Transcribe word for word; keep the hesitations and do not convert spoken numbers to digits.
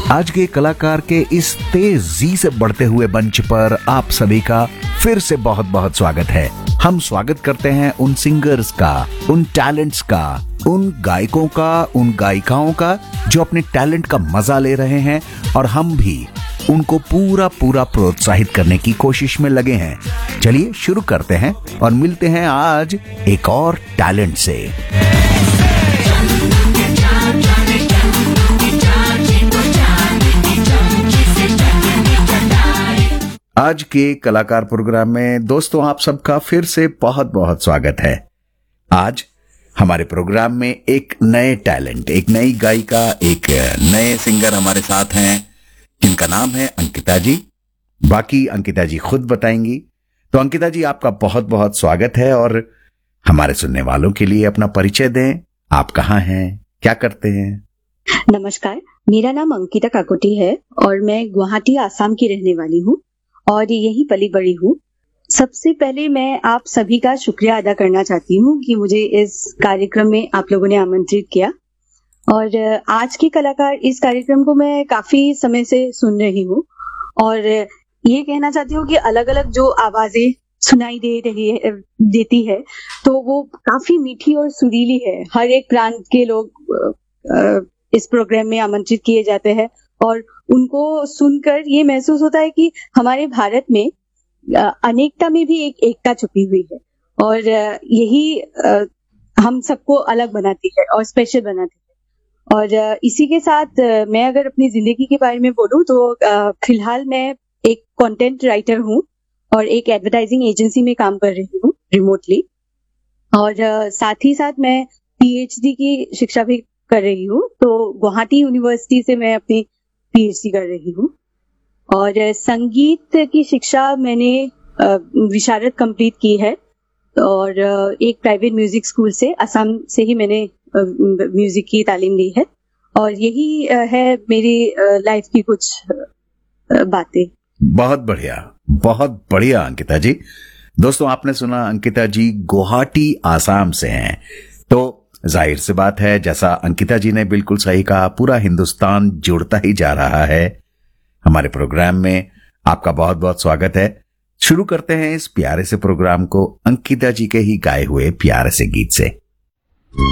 आज के कलाकार के इस तेजी से बढ़ते हुए मंच पर आप सभी का फिर से बहुत बहुत स्वागत है। हम स्वागत करते हैं उन सिंगर्स का, उन टैलेंट्स का, उन गायकों का, उन गायिकाओं का जो अपने टैलेंट का मजा ले रहे हैं और हम भी उनको पूरा पूरा प्रोत्साहित करने की कोशिश में लगे हैं। चलिए शुरू करते हैं और मिलते हैं आज एक और टैलेंट से। आज के कलाकार प्रोग्राम में दोस्तों आप सबका फिर से बहुत बहुत स्वागत है। आज हमारे प्रोग्राम में एक नए टैलेंट, एक नई गायिका, एक नए सिंगर हमारे साथ हैं जिनका नाम है अंकिता जी। बाकी अंकिता जी खुद बताएंगी। तो अंकिता जी आपका बहुत बहुत स्वागत है और हमारे सुनने वालों के लिए अपना परिचय दें। आप कहाँ हैं, क्या करते हैं? नमस्कार, मेरा नाम अंकिता काकोटी है और मैं गुवाहाटी आसाम की रहने वाली हूँ और यही पली बड़ी हूँ। सबसे पहले मैं आप सभी का शुक्रिया अदा करना चाहती हूँ कि मुझे इस कार्यक्रम में आप लोगों ने आमंत्रित किया। और आज के कलाकार इस कार्यक्रम को मैं काफी समय से सुन रही हूँ और ये कहना चाहती हूँ कि अलग अलग जो आवाजें सुनाई दे रही है देती है तो वो काफी मीठी और सुरीली है। हर एक प्रांत के लोग इस प्रोग्राम में आमंत्रित किए जाते हैं और उनको सुनकर ये महसूस होता है कि हमारे भारत में अनेकता में भी एक एकता छुपी हुई है और यही हम सबको अलग बनाती है और स्पेशल बनाती है। और इसी के साथ मैं अगर अपनी जिंदगी के बारे में बोलूं तो फिलहाल मैं एक कंटेंट राइटर हूं और एक एडवर्टाइजिंग एजेंसी में काम कर रही हूं रिमोटली। और साथ ही साथ मैं पीएचडी की शिक्षा भी कर रही हूँ। तो गुवाहाटी यूनिवर्सिटी से मैं अपनी पीएचडी कर रही हूँ और संगीत की शिक्षा मैंने विशारद कंप्लीट की है और एक प्राइवेट म्यूजिक स्कूल से असम से ही मैंने म्यूजिक की तालीम ली है। और यही है मेरी लाइफ की कुछ बातें। बहुत बढ़िया, बहुत बढ़िया अंकिता जी। दोस्तों आपने सुना अंकिता जी गुवाहाटी आसाम से हैं। तो जाहिर सी बात है, जैसा अंकिता जी ने बिल्कुल सही कहा, पूरा हिंदुस्तान जुड़ता ही जा रहा है। हमारे प्रोग्राम में आपका बहुत बहुत स्वागत है। शुरू करते हैं इस प्यारे से प्रोग्राम को अंकिता जी के ही गाए हुए प्यारे से गीत से।